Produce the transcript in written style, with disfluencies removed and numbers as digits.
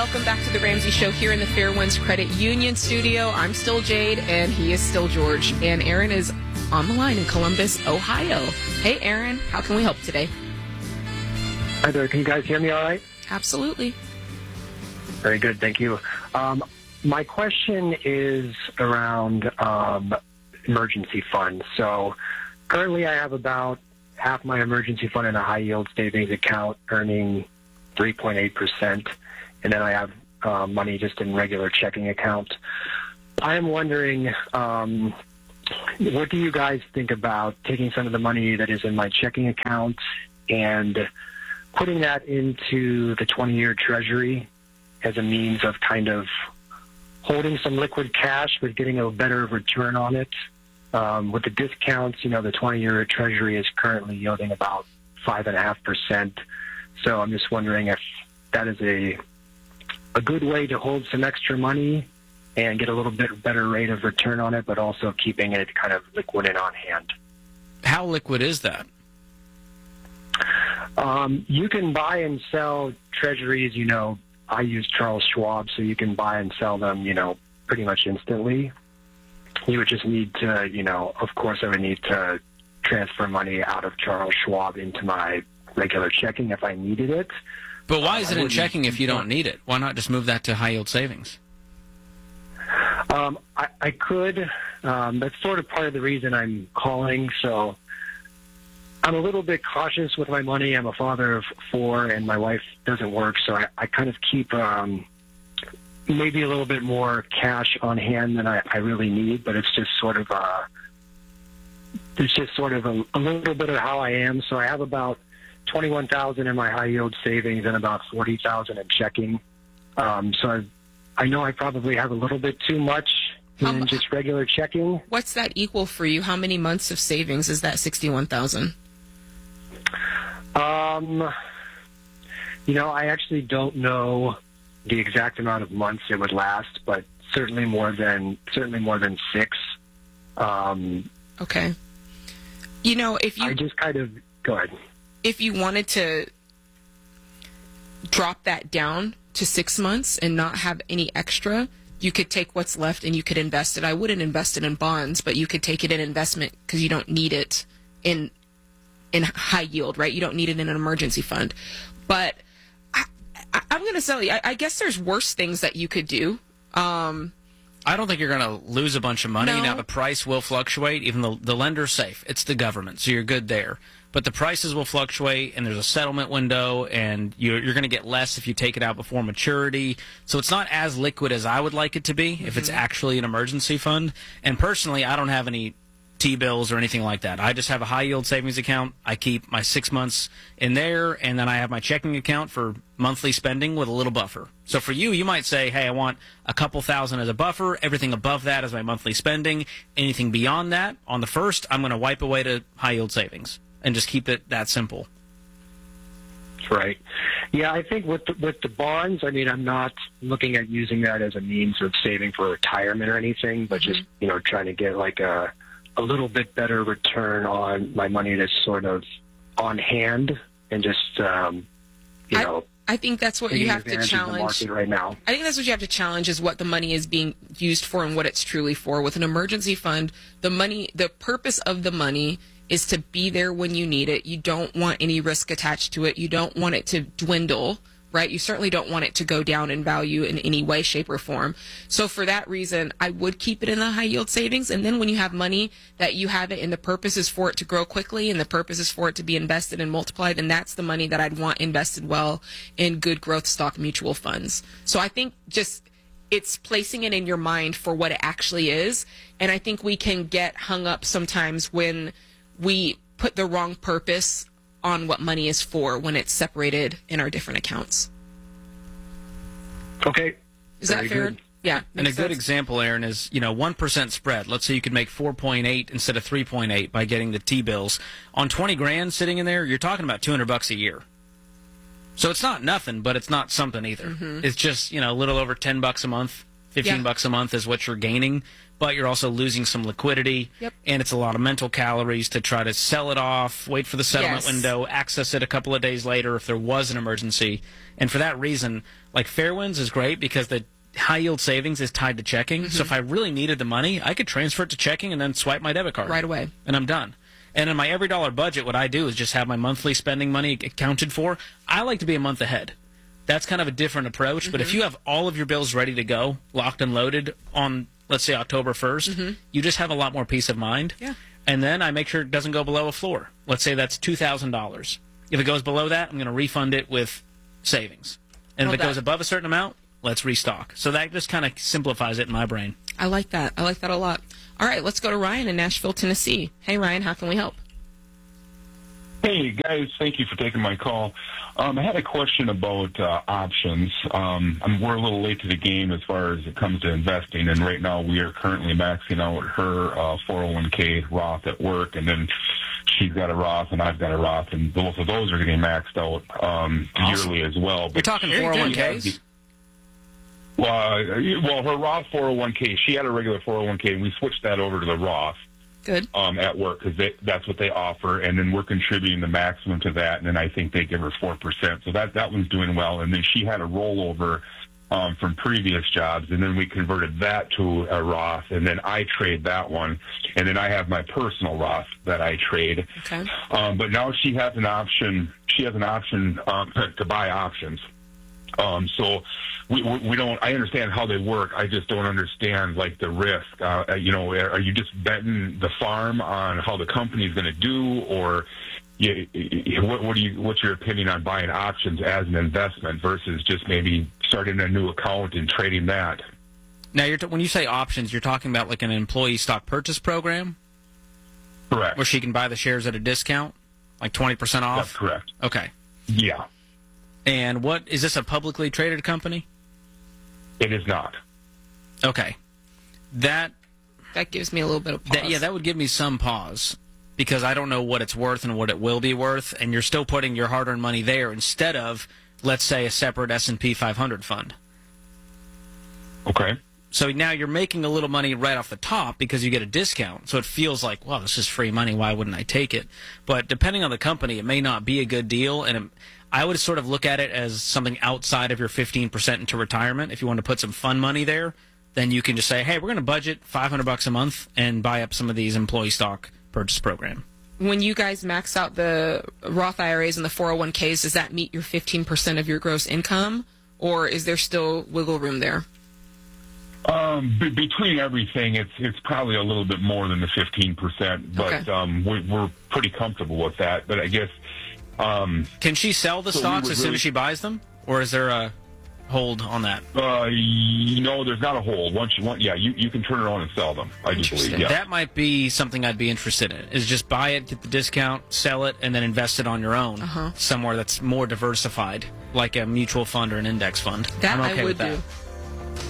Welcome back to the Ramsey Show here in the Fair Winds Credit Union studio. I'm still Jade, and he is still George. And Aaron is on the line in Columbus, Ohio. Hey, Aaron, how can we help today? Hi there. Can you guys hear me all right? Absolutely. Very good. Thank you. My question is around emergency funds. So currently I have about half my emergency fund in a high-yield savings account earning 3.8%, and then I have money just in regular checking account. I am wondering, what do you guys think about taking some of the money that is in my checking account and putting that into the 20-year Treasury as a means of kind of holding some liquid cash but getting a better return on it? With the discounts, the 20-year Treasury is currently yielding about 5.5%. So I'm just wondering if that is a good way to hold some extra money and get a little bit better rate of return on it, but also keeping it kind of liquid and on hand. How liquid is that? You can buy and sell treasuries. I use Charles Schwab, so you can buy and sell them, pretty much instantly. You would just need to, of course, I would need to transfer money out of Charles Schwab into my regular checking if I needed it. But why is it in checking if you don't need it? Why not just move that to high-yield savings? I could. That's sort of part of the reason I'm calling. So I'm a little bit cautious with my money. I'm a father of 4, and my wife doesn't work, so I kind of keep maybe a little bit more cash on hand than I really need. But it's just sort of a little bit of how I am. So I have about $21,000 in my high yield savings and about $40,000 in checking. So I know I probably have a little bit too much in just regular checking. What's that equal for you? How many months of savings is that $61,000? I actually don't know the exact amount of months it would last, but certainly more than 6. Okay. If you I just kind of go ahead. If you wanted to drop that down to 6 months and not have any extra, you could take what's left and you could invest it. I wouldn't invest it in bonds, but you could take it in investment because you don't need it in high yield, right? You don't need it in an emergency fund. But I'm going to tell you, I guess there's worse things that you could do. I don't think you're going to lose a bunch of money. No. Now, the price will fluctuate. Even the lender's safe. It's the government, so you're good there. But the prices will fluctuate, and there's a settlement window, and you're going to get less if you take it out before maturity. So it's not as liquid as I would like it to be if it's actually an emergency fund. And personally, I don't have any T-bills or anything like that. I just have a high-yield savings account. I keep my 6 months in there, and then I have my checking account for monthly spending with a little buffer. So for you might say, hey, I want a couple thousand as a buffer. Everything above that is my monthly spending. Anything beyond that, on the first, I'm going to wipe away to high-yield savings and just keep it that simple. Right. Yeah, I think with the bonds, I'm not looking at using that as a means of saving for retirement or anything, but just, trying to get like a little bit better return on my money that's sort of on hand and just, I think that's what you have to challenge right now. I think that's what you have to challenge is what the money is being used for and what it's truly for. With an emergency fund, the purpose of the money is to be there when you need it. You don't want any risk attached to it. You don't want it to dwindle, right? You certainly don't want it to go down in value in any way, shape, or form. So for that reason, I would keep it in the high yield savings. And then when you have money that you have it and the purpose is for it to grow quickly and the purpose is for it to be invested and multiplied, then that's the money that I'd want invested well in good growth stock mutual funds. So I think just it's placing it in your mind for what it actually is. And I think we can get hung up sometimes when we put the wrong purpose on what money is for when it's separated in our different accounts. Okay. Is that fair? Good. Yeah. And a good example, Aaron, is 1% spread. Let's say you could make 4.8 instead of 3.8 by getting the T-bills. On 20 grand sitting in there, you're talking about $200 a year. So it's not nothing, but it's not something either. It's just a little over $10 a month 15 bucks a month is what you're gaining, but you're also losing some liquidity. Yep. And it's a lot of mental calories to try to sell it off, wait for the settlement window, access it a couple of days later if there was an emergency. And for that reason, like Fairwinds is great because the high yield savings is tied to checking. So if I really needed the money, I could transfer it to checking and then swipe my debit card Right away. and I'm done. And in my every dollar budget, what I do is just have my monthly spending money accounted for. I like to be a month ahead. That's kind of a different approach. But if you have all of your bills ready to go, locked and loaded on, let's say, October 1st, you just have a lot more peace of mind. Yeah. And then I make sure it doesn't go below a floor. Let's say that's $2,000. If it goes below that, I'm going to refund it with savings. And if it goes above a certain amount, let's restock. So that just kind of simplifies it in my brain. I like that. I like that a lot. All right, let's go to Ryan in Nashville, Tennessee. Hey, Ryan, how can we help? Hey, guys, thank you for taking my call. I had a question about options. We're a little late to the game as far as it comes to investing, and right now we are currently maxing out her 401k Roth at work, and then she's got a Roth and I've got a Roth, and both of those are getting maxed out yearly as well. You're talking 401ks? Well, her Roth 401k, she had a regular 401k, and we switched that over to the Roth. Good. At work, because that's what they offer, and then we're contributing the maximum to that, and then I think they give her 4%. So that one's doing well, and then she had a rollover from previous jobs, and then we converted that to a Roth, and then I trade that one, and then I have my personal Roth that I trade. Okay. But now she has an option. She has an option to buy options. So we don't. I understand how they work. I just don't understand like the risk. Are you just betting the farm on how the company's going to do, or what's your opinion on buying options as an investment versus just maybe starting a new account and trading that? Now, when you say options, you're talking about like an employee stock purchase program? Correct. Where she can buy the shares at a discount, like 20% off? That's correct. Okay. Yeah. And is this a publicly traded company? It is not. Okay. That gives me a little bit of pause. That would give me some pause because I don't know what it's worth and what it will be worth, and you're still putting your hard-earned money there instead of, let's say, a separate S&P 500 fund. Okay. So now you're making a little money right off the top because you get a discount. So it feels like, well, this is free money. Why wouldn't I take it? But depending on the company, it may not be a good deal, and I would sort of look at it as something outside of your 15% into retirement. If you want to put some fun money there, then you can just say, hey, we're going to budget $500 a month and buy up some of these employee stock purchase program. When you guys max out the Roth IRAs and the 401ks, does that meet your 15% of your gross income, or is there still wiggle room there? Between everything, it's probably a little bit more than the 15%, but okay. We're pretty comfortable with that. But I guess... can she sell the stocks as soon as she buys them, or is there a hold on that? There's not a hold. Once you can turn it on and sell them. I do believe. Yeah. That might be something I'd be interested in. Is just buy it, get the discount, sell it, and then invest it on your own somewhere that's more diversified, like a mutual fund or an index fund. That I'm okay I would with that. do.